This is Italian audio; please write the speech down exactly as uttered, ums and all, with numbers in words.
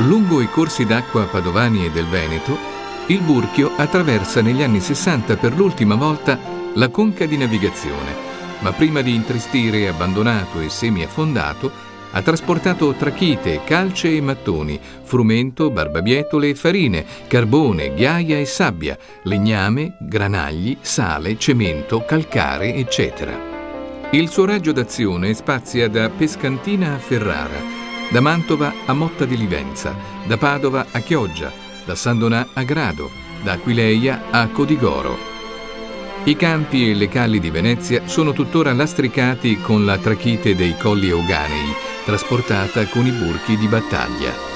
Lungo i corsi d'acqua padovani e del Veneto, il Burchio attraversa negli anni sessanta per l'ultima volta la conca di navigazione, ma prima di intristire abbandonato e semi-affondato, ha trasportato trachite, calce e mattoni, frumento, barbabietole e farine, carbone, ghiaia e sabbia, legname, granagli, sale, cemento, calcare, eccetera. Il suo raggio d'azione spazia da Pescantina a Ferrara, da Mantova a Motta di Livenza, da Padova a Chioggia, da San Donà a Grado, da Aquileia a Codigoro. I campi e le calli di Venezia sono tuttora lastricati con la trachite dei colli euganei, trasportata con i burchi di battaglia.